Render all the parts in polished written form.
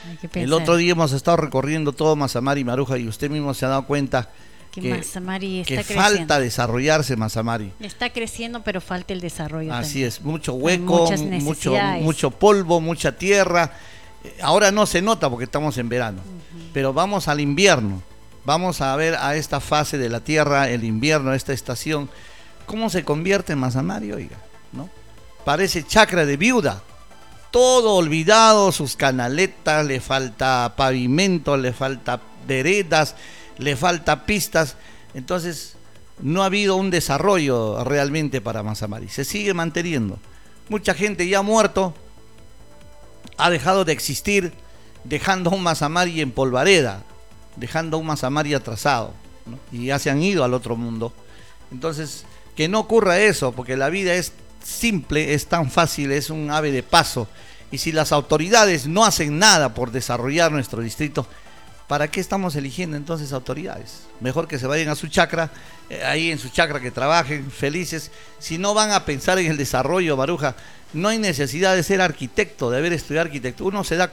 Hay que El pensar otro día hemos estado recorriendo todo Mazamari, Maruja, y usted mismo se ha dado cuenta que Mazamari está que creciendo. falta desarrollarse Mazamari. Está creciendo, pero falta el desarrollo Así también. es, mucho Hay hueco, muchas necesidades. mucho polvo, mucha tierra. Ahora no se nota porque estamos en verano, pero vamos al invierno. Vamos a ver a esta fase de la tierra, el invierno, esta estación, cómo se convierte en Mazamari, oiga, ¿no? Parece chacra de viuda. Todo olvidado, sus canaletas, le falta pavimento, le falta veredas, le falta pistas. Entonces, no ha habido un desarrollo realmente para Mazamari. Se sigue manteniendo. Mucha gente ya ha muerto, ha dejado de existir, dejando un Mazamari en polvareda, dejando un Mazamari atrasado, ¿no? Y ya se han ido al otro mundo. Entonces, que no ocurra eso, porque la vida es simple, es tan fácil, es un ave de paso. Y si las autoridades no hacen nada por desarrollar nuestro distrito, ¿para qué estamos eligiendo entonces autoridades? Mejor que se vayan a su chacra, ahí en su chacra que trabajen felices. Si no van a pensar en el desarrollo, Maruja, no hay necesidad de ser arquitecto, de haber estudiado arquitectura. Uno se da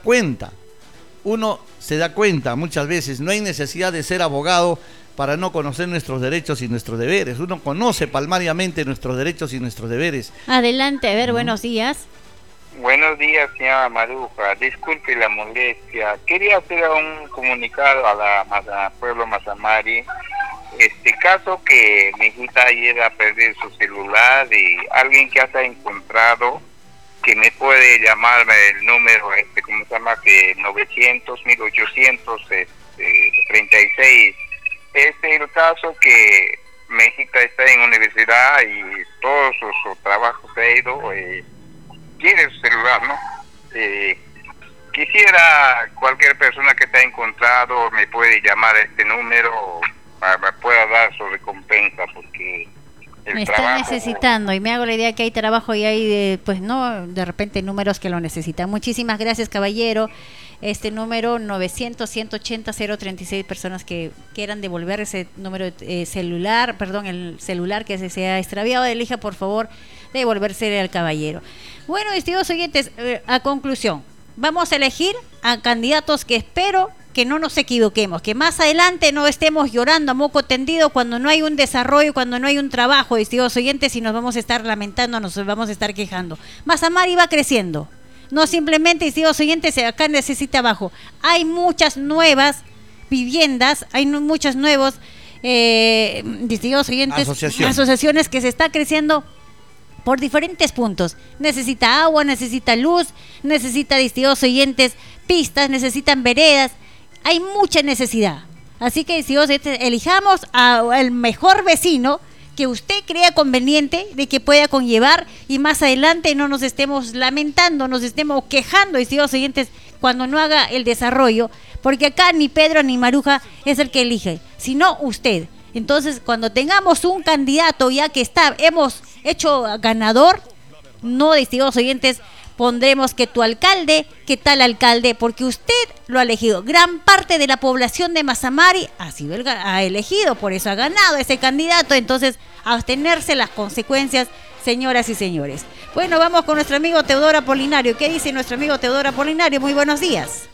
cuenta muchas veces, no hay necesidad de ser abogado para no conocer nuestros derechos y nuestros deberes. Uno conoce palmariamente nuestros derechos y nuestros deberes. Adelante, a ver, buenos días. Buenos días, señora Maruja. Disculpe la molestia. Quería hacer un comunicado al pueblo Mazamari. Caso que mi hijita ayer a perder su celular y alguien que haya encontrado que me puede llamar el número, ¿cómo se llama? Que 900-1836. Es el caso que mi hijita está en universidad y todo su trabajo se ha ido. Quiere su celular, ¿no? Quisiera cualquier persona que te ha encontrado me puede llamar a este número para pueda dar su recompensa, porque me está necesitando y me hago la idea que hay trabajo y hay pues no de repente números que lo necesitan. Muchísimas gracias, caballero. Este número 900-180-036, personas que quieran devolver ese número celular, perdón, el celular que se ha extraviado, elija por favor devolverse al caballero. Bueno, estimados oyentes, a conclusión, vamos a elegir a candidatos que espero que no nos equivoquemos, que más adelante no estemos llorando a moco tendido cuando no hay un desarrollo, cuando no hay un trabajo, estimados oyentes, y nos vamos a estar lamentando, nos vamos a estar quejando. Mazamari va creciendo, no simplemente, estimados oyentes, acá necesita abajo. Hay muchas nuevas viviendas, hay muchos nuevos, estimados oyentes, asociaciones que se está creciendo por diferentes puntos. Necesita agua, necesita luz, necesita, estimados oyentes, pistas, necesitan veredas. Hay mucha necesidad. Así que, estimados oyentes, elijamos al mejor vecino que usted crea conveniente de que pueda conllevar y más adelante no nos estemos lamentando, nos estemos quejando, estimados oyentes, cuando no haga el desarrollo, porque acá ni Pedro ni Maruja es el que elige, sino usted. Entonces, cuando tengamos un candidato ya que hemos hecho ganador, no, estimados oyentes, pondremos que tu alcalde, que tal alcalde, porque usted lo ha elegido. Gran parte de la población de Mazamari ha elegido, por eso ha ganado ese candidato. Entonces, abstenerse las consecuencias, señoras y señores. Bueno, vamos con nuestro amigo Teodoro Apolinario. ¿Qué dice nuestro amigo Teodoro Apolinario? Muy buenos días.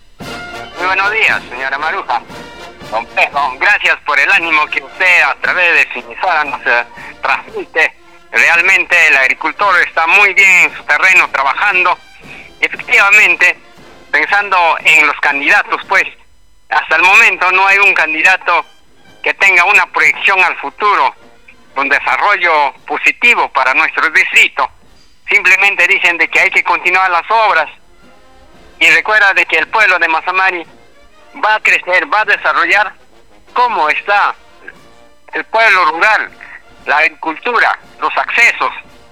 Muy buenos días, señora Maruja. Don Pedro, gracias por el ánimo que usted a través de su emisora nos transmite. Realmente el agricultor está muy bien en su terreno trabajando. Efectivamente, pensando en los candidatos, pues, hasta el momento no hay un candidato que tenga una proyección al futuro, un desarrollo positivo para nuestro distrito. Simplemente dicen de que hay que continuar las obras. Y recuerda de que el pueblo de Mazamari va a crecer, va a desarrollar como está el pueblo rural, la agricultura, los accesos,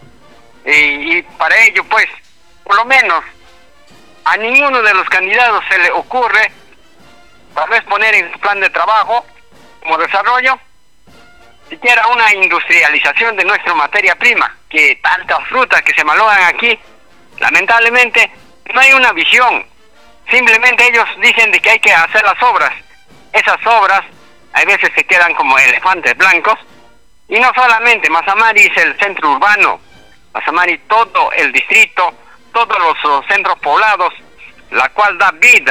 y para ello pues por lo menos a ninguno de los candidatos se le ocurre tal vez poner en su plan de trabajo como desarrollo siquiera una industrialización de nuestra materia prima, que tantas frutas que se malogran aquí, lamentablemente no hay una visión. Simplemente ellos dicen de que hay que hacer las obras. Esas obras a veces se quedan como elefantes blancos. Y no solamente, Mazamari es el centro urbano, Mazamari todo el distrito, todos los centros poblados, la cual da vida